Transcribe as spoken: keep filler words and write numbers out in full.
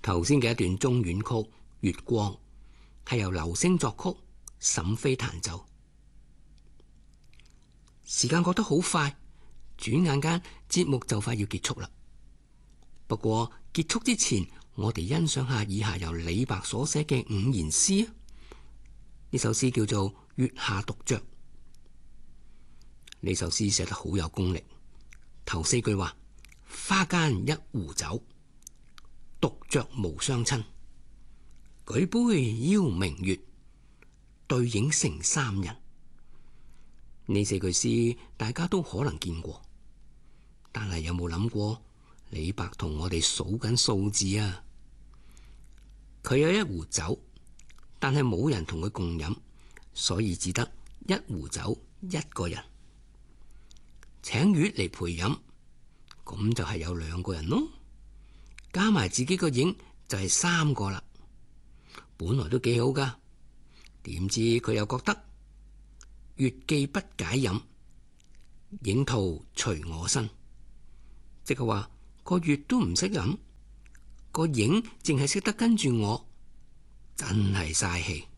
頭先嘅一段中阮曲《月光》係由劉星作曲，沈飛彈奏。時間過得好快，轉眼間節目就快要結束啦。不過結束之前，我哋欣賞下以下由李白所寫嘅五言詩啊。呢首詩叫做《月下獨酌》。呢首詩寫得好有功力。頭四句話：花間一壺酒，獨酌無相親。舉杯邀明月，對影成三人。呢四句詩大家都可能見過，但係有冇諗過李白同我哋數緊數字啊？佢有一壺酒，但係冇人同佢共飲，所以只得一壺酒一個人。請月嚟陪飲，咁就係有兩個人咯，加埋自己個影就係三個啦。本來都幾好噶，點知佢又覺得月既不解飲，影徒隨我身，即係話個月都唔識飲，個影淨係識得跟住我，真係嘥氣。